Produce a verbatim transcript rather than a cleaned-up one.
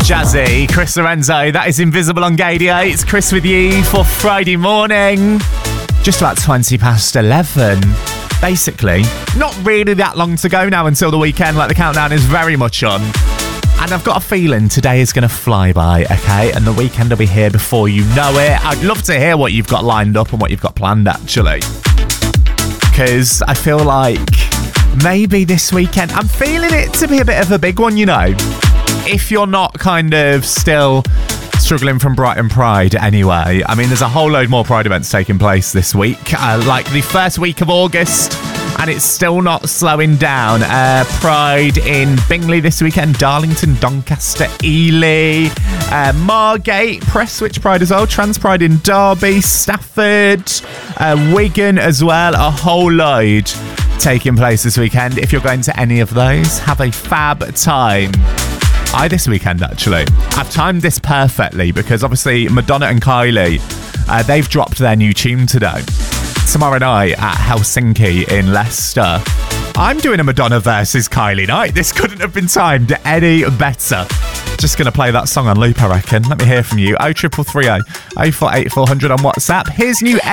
Jazzy, Chris Lorenzo, that is Invisible on Gaydio. It's Chris with you for Friday morning. Just about twenty past eleven. Basically, not really that long to go now until the weekend, like the countdown is very much on. And I've got a feeling today is going to fly by, okay? And the weekend will be here before you know it. I'd love to hear what you've got lined up and what you've got planned, actually. Because I feel like maybe this weekend, I'm feeling it to be a bit of a big one, you know? If you're not kind of still struggling from Brighton Pride anyway, I mean, there's a whole load more Pride events taking place this week, uh, like the first week of August, and it's still not slowing down. Uh, Pride in Bingley this weekend, Darlington, Doncaster, Ely, uh, Margate, Prestwich Pride as well, Trans Pride in Derby, Stafford, uh, Wigan as well, a whole load taking place this weekend. If you're going to any of those, have a fab time. I this weekend, actually. I've timed this perfectly because obviously Madonna and Kylie, uh, they've dropped their new tune today. Tomorrow night at Helsinki in Leicester, I'm doing a Madonna versus Kylie night. This couldn't have been timed any better. Just going to play that song on loop, I reckon. Let me hear from you. oh triple three oh, oh four eight four hundred on WhatsApp. Here's new